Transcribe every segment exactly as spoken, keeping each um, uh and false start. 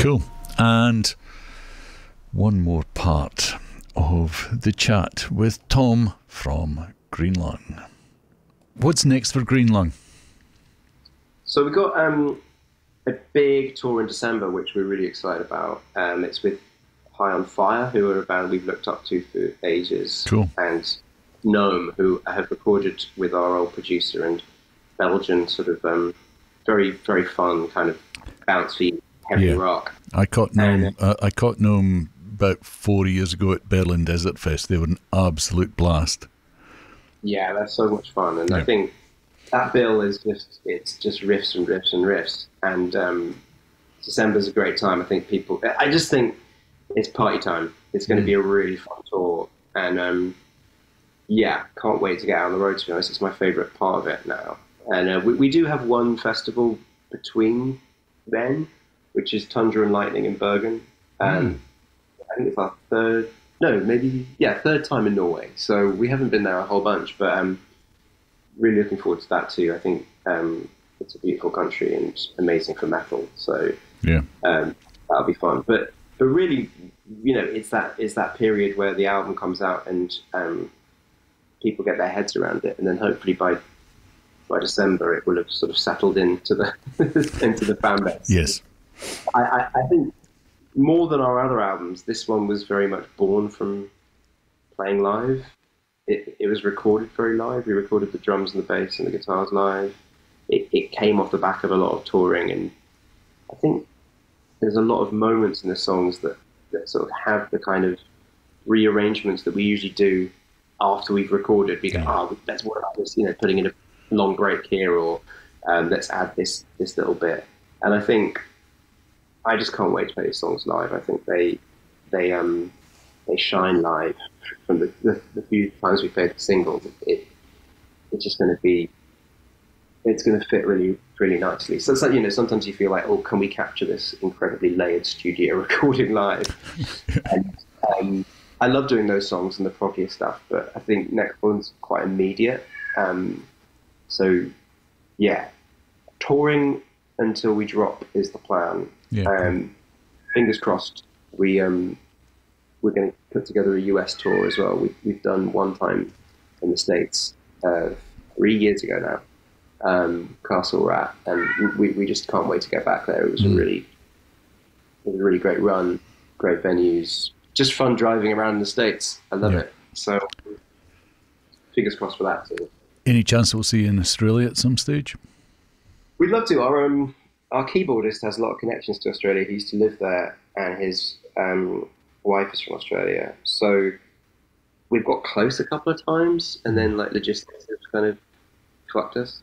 Cool. And one more part of the chat with Tom from Green Lung. What's next for Green Lung? So we've got um, a big tour in December, which we're really excited about. Um, it's with High on Fire, who are a band we've looked up to for ages. Cool. And Gnome, who have recorded with our old producer, and Belgian sort of um, very, very fun kind of bouncy, heavy Yeah. rock. I caught Gnome, And, uh, I caught Gnome about four years ago at Berlin Desert Fest. They were an absolute blast. Yeah, that's so much fun. And Yeah. I think that bill is just, it's just riffs and riffs and riffs. And um, December's a great time. I think people, I just think it's party time. It's going to Mm. be a really fun tour. And um, yeah, can't wait to get out on the road, to be honest. It's my favourite part of it now. And uh, we, we do have one festival between then, which is Tundra and Lightning in Bergen. And I think it's our third, no, maybe, yeah, third time in Norway. So we haven't been there a whole bunch, but um, really looking forward to that too. I think um, it's a beautiful country and amazing for metal. So Yeah. um, that'll be fun. But but really, you know, it's that it's that period where the album comes out and um, people get their heads around it, and then hopefully by by December it will have sort of settled into the into the fan base. Yes. I, I, I think more than our other albums, this one was very much born from playing live. It, it was recorded very live. We recorded the drums and the bass and the guitars live. It, it came off the back of a lot of touring, and I think there's a lot of moments in the songs that, that sort of have the kind of rearrangements that we usually do after we've recorded. We go, Yeah. oh, let's work on this, you know, putting in a long break here, or um, let's add this this little bit. And I think I just can't wait to play these songs live. I think they they um they shine live from the, the, the few times we played the singles. It it's just going to be it's going to fit really really nicely. So it's like, you know, sometimes you feel like, oh, can we capture this incredibly layered studio recording live? And um, I love doing those songs and the proggier stuff, but I think next one's quite immediate. Um, so yeah, touring until we drop is the plan. Yeah. Um, fingers crossed. We um, we're going to put together a U S tour as well. We, we've done one time in the States uh, three years ago now, um, Castle Rat, and we, we just can't wait to get back there. It was Mm. a really it was a really great run, great venues, just fun driving around in the States. I love Yeah. it. So fingers crossed for that too. Any chance we'll see you in Australia at some stage? We'd love to. Our um, our keyboardist has a lot of connections to Australia. He used to live there, and his um, wife is from Australia. So we've got close a couple of times, and then like logistics have kind of fucked us.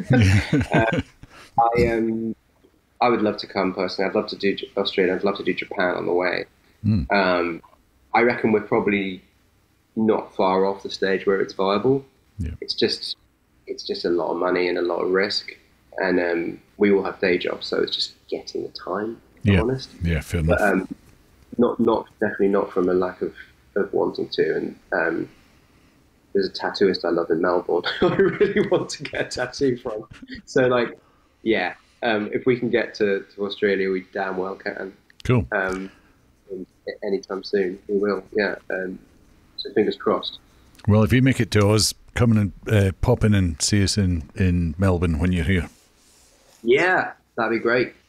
uh, I um, I would love to come personally. I'd love to do Australia. I'd love to do Japan on the way. Mm. Um, I reckon we're probably not far off the stage where it's viable. Yeah. It's just it's just a lot of money and a lot of risk, and um, we all have day jobs, so it's just getting the time. To be Yeah. honest, Yeah, fair enough. but um, not not definitely not from a lack of, of wanting to. And um, there's a tattooist I love in Melbourne who I really want to get a tattoo from. So like, yeah, um, if we can get to, to Australia, we damn well can. Cool. Um, and anytime soon, we will. Yeah. Um, so fingers crossed. Well, if you make it to Oz, come in and uh, pop in and see us in, in Melbourne when you're here. Yeah, that'd be great.